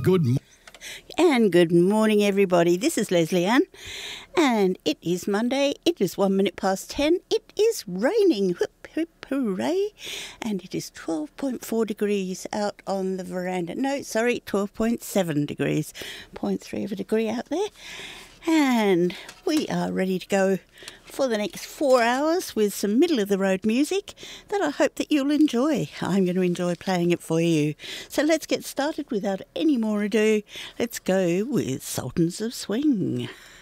And good morning, everybody. This is Leslie Ann, and it is Monday. It is 1 minute past 10. It is raining. Whoop, whoop, hooray. And it is 12.4 degrees out on the veranda. No, sorry, 12.7 degrees. 0.3 of a degree out there. And we are ready to go for the next 4 hours with some middle-of-the-road music that I hope that you'll enjoy. I'm going to enjoy playing it for you. So let's get started without any more ado. Let's go with Sultans of Swing.